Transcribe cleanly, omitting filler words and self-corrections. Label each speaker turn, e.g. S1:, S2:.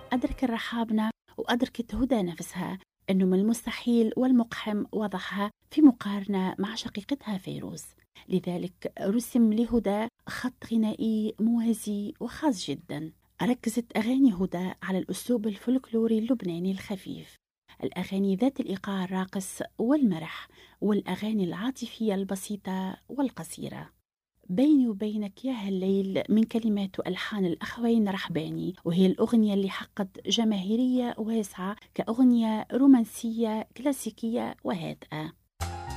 S1: أدرك الرحابنة وأدركت هدى نفسها أنه من المستحيل والمقحم وضعها في مقارنة مع شقيقتها فيروز. لذلك رسم لهدى خط غنائي موازي وخاص جدا. ركزت أغاني هدى على الأسلوب الفلكلوري اللبناني الخفيف، الأغاني ذات الإيقاع الراقص والمرح، والأغاني العاطفية البسيطة والقصيرة. بيني وبينك يا هالليل من كلمات وألحان الأخوين رحباني، وهي الأغنية اللي حققت جماهيرية واسعة كأغنية رومانسية كلاسيكية وهادئة.